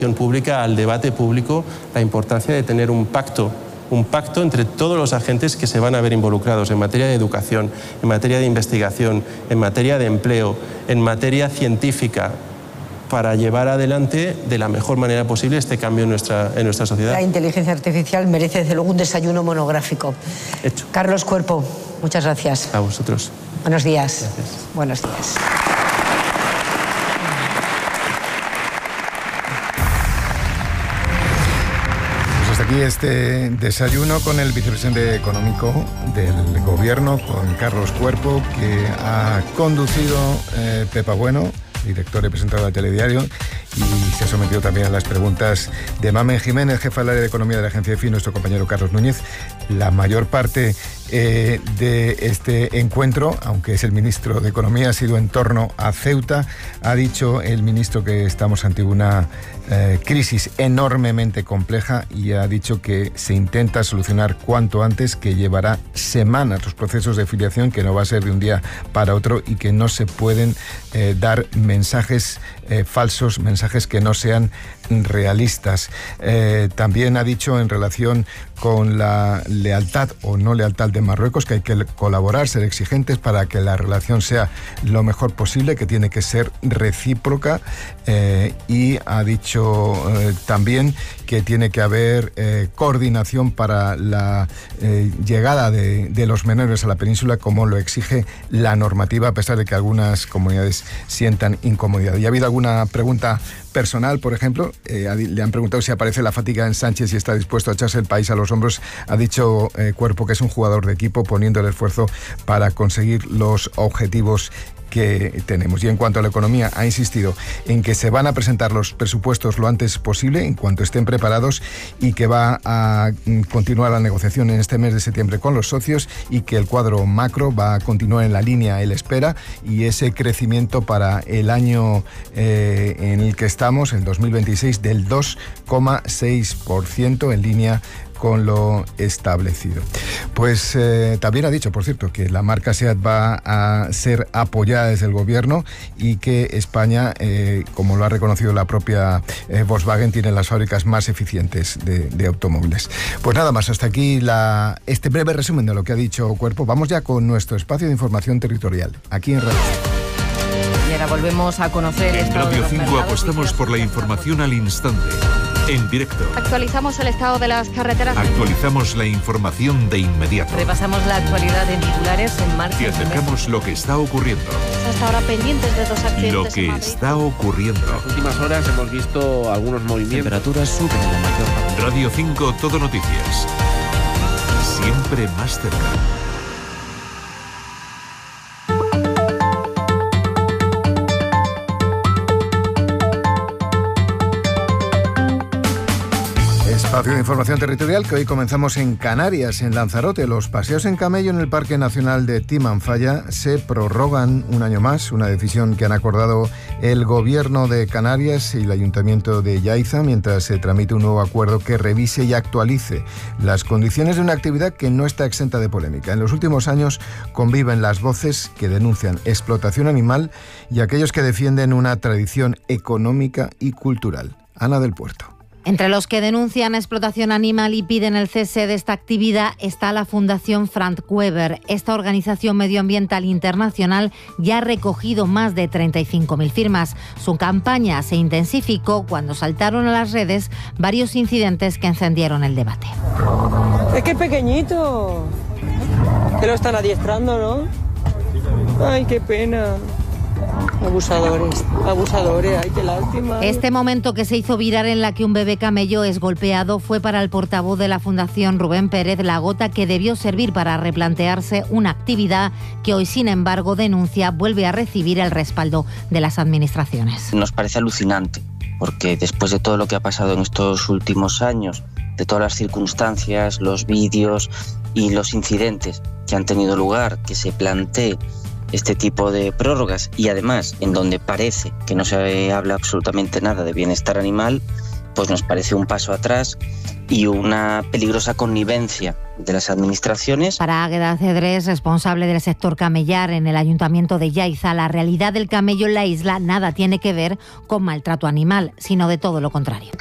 pública, al debate público, la importancia de tener un pacto entre todos los agentes que se van a ver involucrados en materia de educación, en materia de investigación, en materia de empleo, en materia científica, para llevar adelante de la mejor manera posible este cambio en nuestra sociedad. La inteligencia artificial merece desde luego un desayuno monográfico. Hecho. Carlos Cuerpo, muchas gracias. A vosotros. Buenos días. Gracias. Buenos días. Aquí este desayuno con el vicepresidente económico del gobierno, con Carlos Cuerpo, que ha conducido Pepa Bueno, director y presentador de Telediario, y se ha sometido también a las preguntas de Mamen Jiménez, jefa del área de economía de la agencia EFI, nuestro compañero Carlos Núñez. La mayor parte de este encuentro, aunque es el ministro de Economía, ha sido en torno a Ceuta. Ha dicho el ministro que estamos ante una crisis enormemente compleja y ha dicho que se intenta solucionar cuanto antes, que llevará semanas los procesos de filiación, que no va a ser de un día para otro y que no se pueden dar mensajes falsos, mensajes que no sean realistas. También ha dicho en relación con la lealtad o no lealtad de Marruecos que hay que colaborar, ser exigentes para que la relación sea lo mejor posible, que tiene que ser recíproca, y ha dicho también que tiene que haber coordinación para la llegada de los menores a la península, como lo exige la normativa, a pesar de que algunas comunidades sientan incomodidad. ¿Y ha habido alguna pregunta personal, por ejemplo? Le han preguntado si aparece la fatiga en Sánchez y está dispuesto a echarse el país a los hombros. Ha dicho Cuerpo que es un jugador de equipo, poniendo el esfuerzo para conseguir los objetivos que tenemos. Y en cuanto a la economía, ha insistido en que se van a presentar los presupuestos lo antes posible, en cuanto estén preparados, y que va a continuar la negociación en este mes de septiembre con los socios, y que el cuadro macro va a continuar en la línea él espera, y ese crecimiento para el año en el que estamos, el 2026, del 2,6%, en línea con lo establecido. Pues también ha dicho, por cierto, que la marca SEAT va a ser apoyada desde el gobierno y que España, como lo ha reconocido la propia Volkswagen, tiene las fábricas más eficientes de automóviles. Pues nada más, hasta aquí este breve resumen de lo que ha dicho Cuerpo. Vamos ya con nuestro espacio de información territorial, aquí en Radio 5. Y ahora volvemos a conocer... En Radio 5 apostamos por la información al instante, en directo. Actualizamos el estado de las carreteras. Actualizamos la información de inmediato. Repasamos la actualidad en titulares en marcha. Te acercamos lo que está ocurriendo. Hasta ahora pendientes de 2 accidentes. Lo que está ocurriendo. En las últimas horas hemos visto algunos movimientos. Temperaturas suben en la mayor parte. Radio 5, Todo Noticias. Siempre más cerca. Espacio de información territorial que hoy comenzamos en Canarias, en Lanzarote. Los paseos en camello en el Parque Nacional de Timanfaya se prorrogan un año más, una decisión que han acordado el Gobierno de Canarias y el Ayuntamiento de Yaiza, mientras se tramite un nuevo acuerdo que revise y actualice las condiciones de una actividad que no está exenta de polémica. En los últimos años conviven las voces que denuncian explotación animal y aquellos que defienden una tradición económica y cultural. Ana del Puerto. Entre los que denuncian explotación animal y piden el cese de esta actividad está la Fundación Frank Weber. Esta organización medioambiental internacional ya ha recogido más de 35.000 firmas. Su campaña se intensificó cuando saltaron a las redes varios incidentes que encendieron el debate. Es que es pequeñito. Que lo están adiestrando, ¿no? Ay, qué pena. Abusadores, ay, qué lástima. Este momento que se hizo viral en la que un bebé camello es golpeado fue para el portavoz de la Fundación, Rubén Pérez, la gota que debió servir para replantearse una actividad que hoy, sin embargo, denuncia vuelve a recibir el respaldo de las administraciones. Nos parece alucinante, porque después de todo lo que ha pasado en estos últimos años, de todas las circunstancias, los vídeos y los incidentes que han tenido lugar, que se plantee este tipo de prórrogas, y además en donde parece que no se habla absolutamente nada de bienestar animal, pues nos parece un paso atrás y una peligrosa connivencia de las administraciones. Para Águeda Cedrés, responsable del sector camellar en el Ayuntamiento de Yaiza, la realidad del camello en la isla nada tiene que ver con maltrato animal, sino de todo lo contrario.